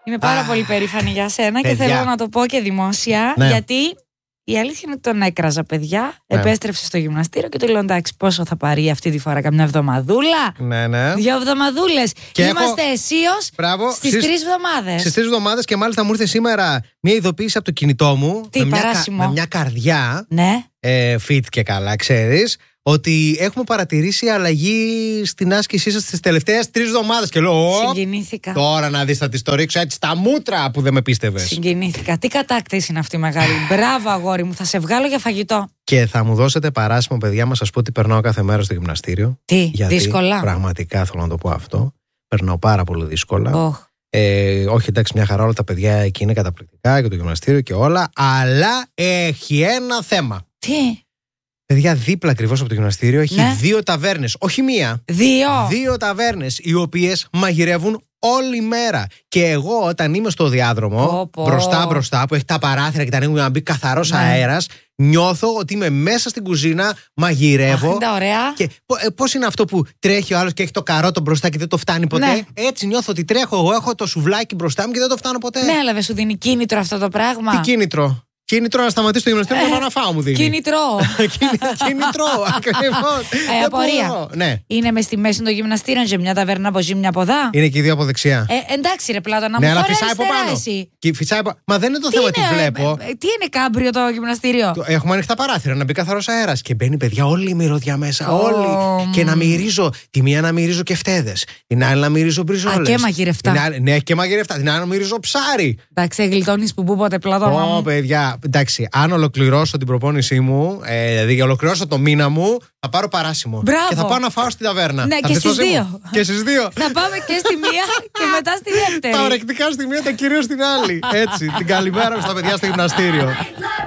Είμαι πάρα πολύ περήφανη για σένα και θέλω να το πω και δημόσια. Ναι. Γιατί η αλήθεια είναι ότι τον έκραζα, παιδιά. Επέστρεψε στο γυμναστήριο και του λέω: εντάξει, πόσο θα πάρει αυτή τη φορά, καμιά εβδομαδούλα. Ναι, ναι. 2 εβδομαδούλες. Είμαστε αισίως στις 3 εβδομάδες. Στις 3 εβδομάδες και μάλιστα μου ήρθε σήμερα μια ειδοποίηση από το κινητό μου. Τι, με μια καρδιά. Ναι. Fit και καλά, ξέρεις. Ότι έχουμε παρατηρήσει αλλαγή στην άσκησή σας τις τελευταίες 3 εβδομάδες. Και λέω: συγκινήθηκα. Τώρα να δεις, θα τις το ρίξω έτσι στα μούτρα που δεν με πίστευες. Συγκινήθηκα. Τι κατάκτηση είναι αυτή μεγάλη. Μπράβο, αγόρι μου, θα σε βγάλω για φαγητό. Και θα μου δώσετε παράσημο, παιδιά, μα σας πω ότι περνάω κάθε μέρα στο γυμναστήριο. Τι, γιατί δύσκολα. Πραγματικά θέλω να το πω αυτό. Περνάω πάρα πολύ δύσκολα. Όχι, εντάξει, μια χαρά, όλα τα παιδιά εκεί είναι καταπληκτικά και το γυμναστήριο και όλα. Αλλά έχει ένα θέμα. Τι? Παιδιά, δίπλα ακριβώς από το γυμναστήριο έχει 2 ταβέρνες. Όχι μία. 2 ταβέρνες, οι οποίες μαγειρεύουν όλη μέρα. Και εγώ όταν είμαι στο διάδρομο, μπροστά που έχει τα παράθυρα και τα ανοίγουν για να μπει καθαρός αέρας, νιώθω ότι είμαι μέσα στην κουζίνα, μαγειρεύω. Είναι ωραία. Και πώς είναι αυτό που τρέχει ο άλλος και έχει το καρότο μπροστά και δεν το φτάνει ποτέ. Ναι. Έτσι νιώθω ότι τρέχω εγώ, έχω το σουβλάκι μπροστά μου και δεν το φτάνω ποτέ. Ναι, αλλά δεν σου δίνει κίνητρο αυτό το πράγμα. Τι κίνητρο? Κίνητρο να σταματήσω το γυμναστήριο και να πάω να φάω, μου δίνει. Κίνητρο. Κίνητρο, ακριβώς. Απορία. Ναι. Είναι μες στη μέση των γυμναστήριων, σε μια ταβέρνα από ζει, μια από δά. Είναι και οι 2 από δεξιά. Εντάξει, ρε Πλάτο, να μου αλλά φυσάει από πάνω. Μα δεν είναι το θέμα, τι βλέπω. Τι είναι κάμπριο το γυμναστήριο? Έχουμε ανοιχτά παράθυρα, να μπει καθαρός αέρας. Και μπαίνει, παιδιά, όλη η μυρωδιά μέσα. Όλη. Και να μυρίζω. Τη μία να μυρίζω κεφτέδες. Την άλλη να μυρίζω μπριζόλες. Και μαγειρευτά. Ναι, και μαγειρευτά. Την άλλη να μυρίζω ψάρι. Εντάξει, γλιτώνεις που πούποτε, Πλάτο. Παιδιά, εντάξει, αν ολοκληρώσω την προπόνησή μου, δηλαδή ολοκληρώσω το μήνα μου, θα πάρω παράσημο. Μπράβο. Και θα πάω να φάω στην ταβέρνα. Ναι, και στις 2. Και στις 2. Θα πάμε και στη μία και μετά στη δεύτερη. Τα ορεκτικά στη μία, τα κυρίως στην άλλη. Έτσι, την καλημέρα στα παιδιά στο γυμναστήριο.